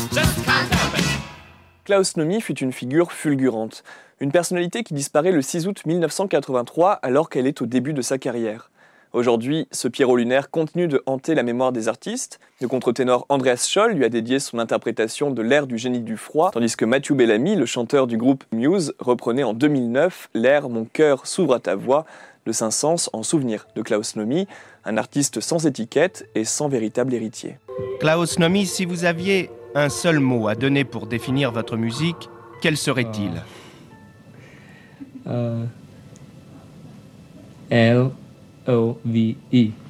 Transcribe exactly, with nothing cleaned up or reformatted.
Klaus Nomi fut une figure fulgurante, une personnalité qui disparaît le six août mille neuf cent quatre-vingt-trois alors qu'elle est au début de sa carrière. Aujourd'hui, ce Pierrot lunaire continue de hanter la mémoire des artistes. Le contre-ténor Andreas Scholl lui a dédié son interprétation de l'air du génie du froid, tandis que Matthew Bellamy, le chanteur du groupe Muse, reprenait en deux mille neuf l'air Mon cœur s'ouvre à ta voix de Saint-Saëns en souvenir de Klaus Nomi, un artiste sans étiquette et sans véritable héritier. Klaus Nomi, si vous aviez un seul mot à donner pour définir votre musique, quel serait-il? uh, L O V E